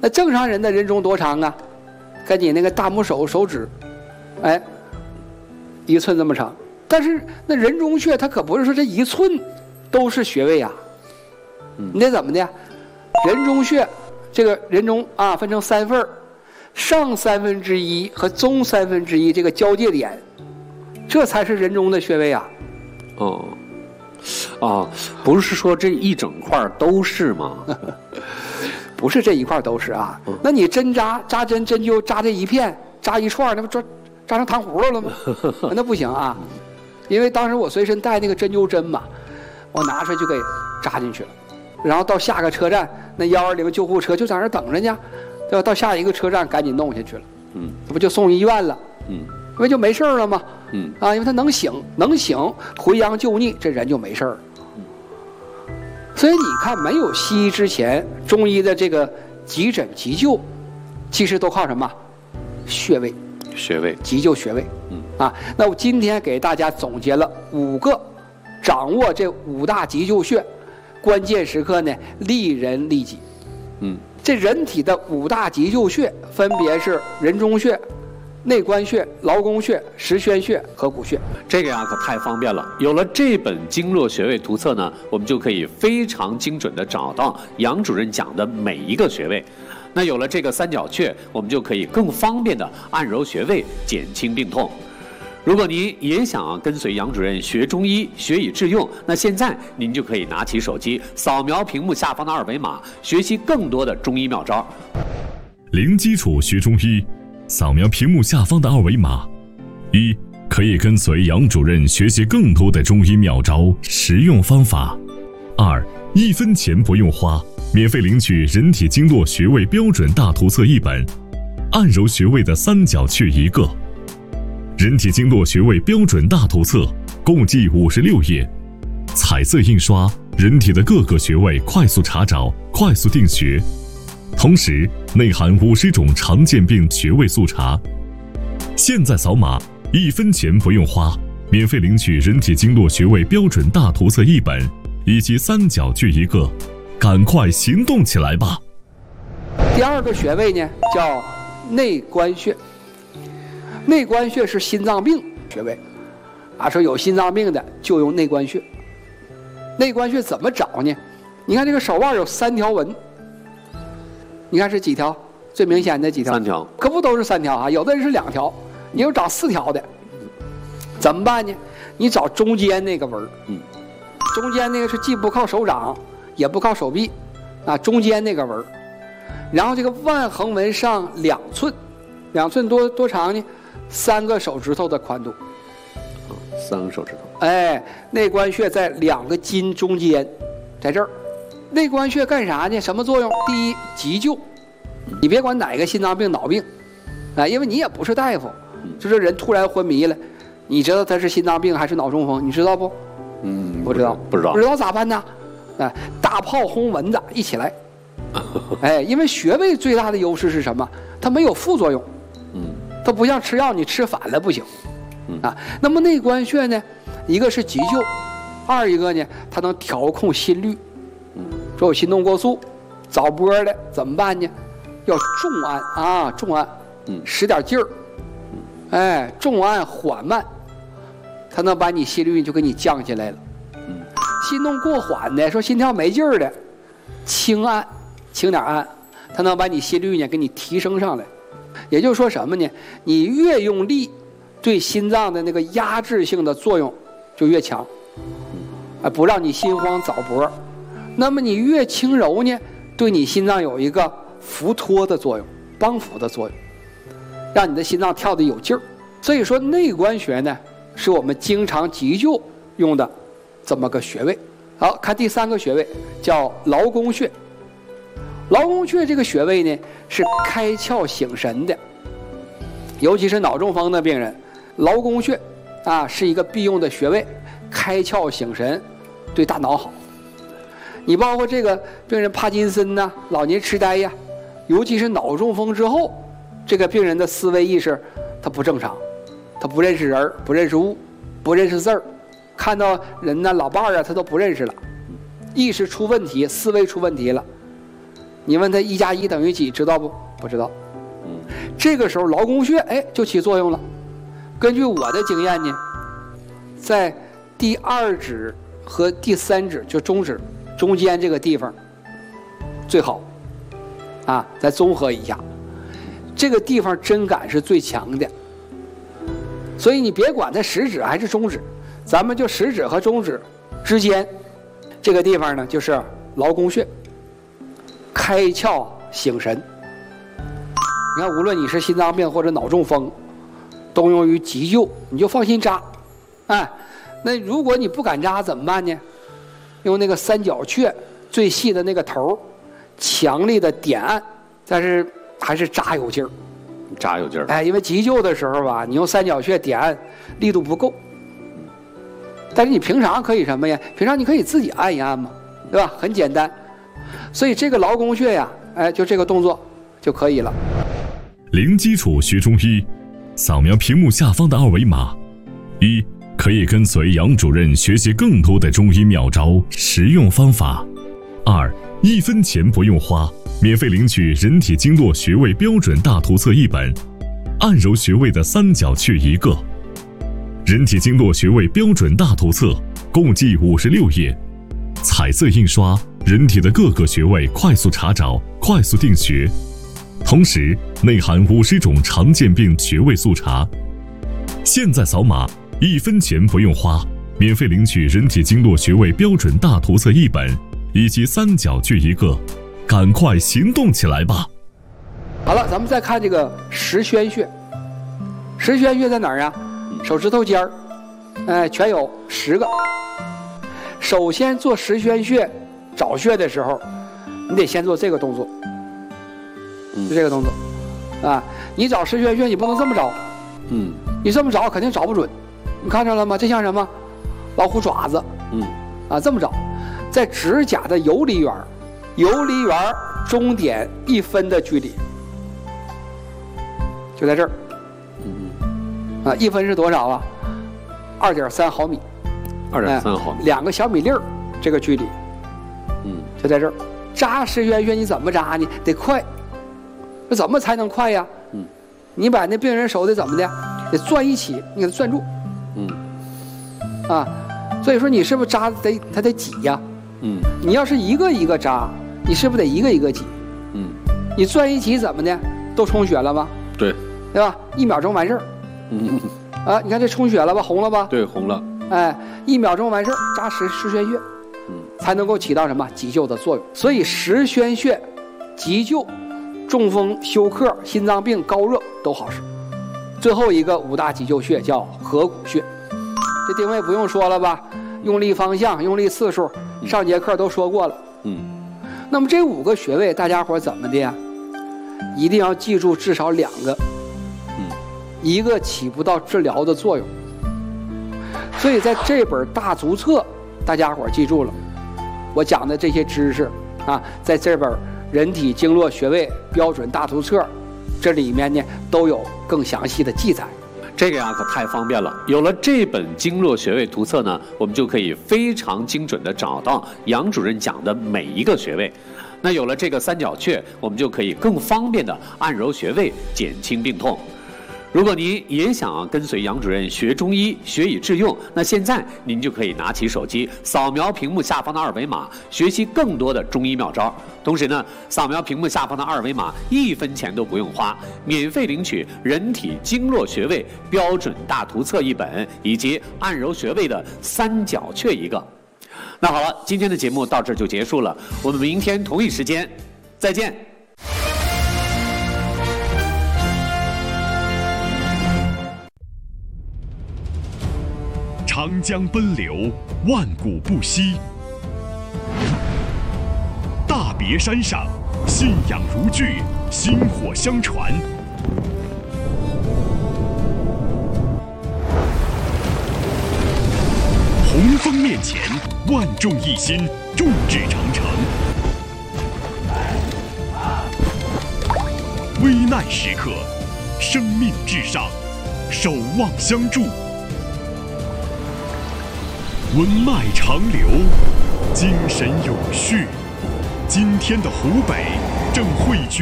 那正常人的人中多长啊？跟你那个大拇手指，哎，1寸这么长。但是那人中穴它可不是说这1寸都是穴位啊，你得怎么的呀？人中穴这个人中啊分成3份，上1/3和中1/3这个交界点，这才是人中的穴位啊。 哦，啊，不是说这一整块都是吗？ 不是这一块都是啊。那你针扎针灸扎这一片扎一串，那不扎成糖葫芦了吗？那不行啊，因为当时我随身带那个针灸针嘛，我拿出来就给扎进去了，然后到下个车站，那120救护车就在那等着呢，对吧？到下一个车站赶紧弄下去了，这不就送医院了，因为就没事了嘛，因为他能醒回阳救逆，这人就没事了。所以你看，没有西医之前，中医的这个急诊急救，其实都靠什么？穴位，急救穴位。那我今天给大家总结了5个，掌握这5大急救穴，关键时刻呢利人利己。这人体的5大急救穴分别是人中穴、内关穴、劳宫穴、实宣穴和谷穴。 这个呀可太方便了，有了这本经络穴位图册呢，我们就可以非常精准地找到杨主任讲的每一个穴位。那有了这个3角穴，我们就可以更方便地按揉穴位，减轻病痛。如果您也想跟随杨主任学中医，学以致用，那现在您就可以拿起手机，扫描屏幕下方的2维码，学习更多的中医妙招。 零基础学中医，扫描屏幕下方的2维码，1可以跟随杨主任学习更多的中医妙招、实用方法；2 1分钱不用花，免费领取人体经络穴位标准大图册1本，按揉穴位的3角穴1个。人体经络穴位标准大图册共计56页，彩色印刷，人体的各个穴位快速查找、快速定穴，同时内含50种常见病穴位速查。现在扫码，1分钱不用花，免费领取人体经络穴位标准大图册1本，以及3角穴1个，赶快行动起来吧！ 第2个穴位呢叫内关穴。内关穴是心脏病穴位，说有心脏病的就用内关穴。内关穴怎么找呢？你看这个手腕有3条纹，你看是几条？最明显的几条？3 条， 可不都是3条啊？有的人是2条，也有找4条的。怎么办呢？你找中间那个纹，中间那个是既不靠手掌，也不靠手臂，中间那个纹。然后这个腕横纹上2寸，2寸多长呢？3个手指头的宽度。 3个手指头。 内关穴在2个筋中间，在这儿。内关穴干啥呢？什么作用？第一，急救。你别管哪个心脏病、脑病，因为你也不是大夫，就这人突然昏迷了，你知道他是心脏病还是脑中风？你知道不？不知道， 不知道咋办呢？大炮轰蚊子一起来。因为穴位最大的优势是什么？它没有副作用。它不像吃药，你吃反了不行。那么内关穴呢，一个是急救，2一个呢，它能调控心率。说有心动过速、早搏的怎么办呢？要重按重按，使点劲儿。重按缓慢，它能把你心率就给你降下来了。心动过缓的，说心跳没劲儿的，轻按，轻点按，它能把你心率呢给你提升上来。也就是说什么呢？你越用力，对心脏的那个压制性的作用就越强，不让你心慌早搏。那么你越轻柔呢，对你心脏有一个扶托的作用，帮扶的作用，让你的心脏跳得有劲儿。所以说内关穴呢，是我们经常急救用的这么个穴位。好，看第3个穴位叫劳宫穴。劳宫穴这个穴位呢，是开窍醒神的，尤其是脑中风的病人，劳宫穴是一个必用的穴位，开窍醒神，对大脑好。你包括这个病人帕金森呐、老年痴呆呀，尤其是脑中风之后，这个病人的思维意识他不正常，他不认识人，不认识物，不认识字儿，看到人呢、老伴儿他都不认识了，意识出问题，思维出问题了。 你问他1+1等于几，知道不？不知道。这个时候劳宫穴就起作用了。根据我的经验呢，在第2指和第3指，就中指中间这个地方最好啊，再综合一下，这个地方针感是最强的。所以你别管它食指还是中指，咱们就食指和中指之间这个地方呢，就是劳宫穴，开窍醒神。你看，无论你是心脏病或者脑中风，都用于急救，你就放心扎。哎，那如果你不敢扎怎么办呢？用那个三角雀最细的那个头，强力的点按，但是还是扎有劲儿。 扎有劲儿。 哎，因为急救的时候吧，你用三角穴点按力度不够。但是你平常可以什么呀？平常你可以自己按一按嘛，对吧？很简单。所以这个劳宫穴呀，就这个动作就可以了。 零基础学中医，扫描屏幕下方的二维码。1. 可以跟随杨主任学习更多的中医妙招、实用方法。2. 1分钱不用花，免费领取人体经络穴位标准大图册1本，按揉穴位的三角穴1个。人体经络穴位标准大图册共计56页，彩色印刷，人体的各个穴位快速查找，快速定穴。同时内含50种常见病穴位速查。现在扫码，1分钱不用花，免费领取人体经络穴位标准大图册1本，以及三角穴1个，赶快行动起来吧！ 好了，咱们再看这个十宣穴。十宣穴在哪儿啊？手指头尖儿，全有10个。首先做十宣穴找穴的时候，你得先做这个动作，就这个动作啊。你找十宣穴，你不能这么找，你这么找肯定找不准。你看着了吗？这像什么？老虎爪子，这么找，在指甲的游离缘，游离缘中点1分的距离，就在这儿。1分是多少啊？2.3毫米。 2.3毫米。 2个小米粒儿，这个距离，就在这儿。扎十宣穴你怎么扎呢？得快。这怎么才能快呀？你把那病人手得怎么的？得攥一起，你给他攥住。所以说你是不是扎他得挤呀？你要是一个一个扎，你是不是得一个一个挤？你攥一起怎么的？都充血了吗？ 对吧？1秒钟完事儿。你看这充血了吧？红了吧？ 对，红了。 1秒钟完事儿，扎十宣穴，才能够起到什么急救的作用。所以十宣穴急救、中风、休克、心脏病、高热都好使。最后一个5大急救穴叫合谷穴，这定位不用说了吧？用力方向、用力次数，上节课都说过了。那么这5个穴位，大家伙怎么的呀？一定要记住至少2个，一个起不到治疗的作用。所以在这本大足册，大家伙记住了，我讲的这些知识在这本人体经络穴位标准大图册这里面呢都有更详细的记载。 这个呀可太方便了，有了这本经络穴位图册呢，我们就可以非常精准的找到杨主任讲的每一个穴位。那有了这个三角穴，我们就可以更方便的按揉穴位，减轻病痛。如果您也想跟随杨主任学中医，学以致用，那现在您就可以拿起手机，扫描屏幕下方的二维码，学习更多的中医妙招。同时呢，扫描屏幕下方的二维码，1分钱都不用花，免费领取人体经络穴位标准大图册1本，以及按揉穴位的三角穴1个。那好了，今天的节目到这儿就结束了，我们明天同一时间再见。 长江奔流，万古不息。大别山上，信仰如炬，薪火相传。洪峰面前，万众一心，众志成城。危难时刻，生命至上，守望相助。文脉长流，精神永续。今天的湖北正汇聚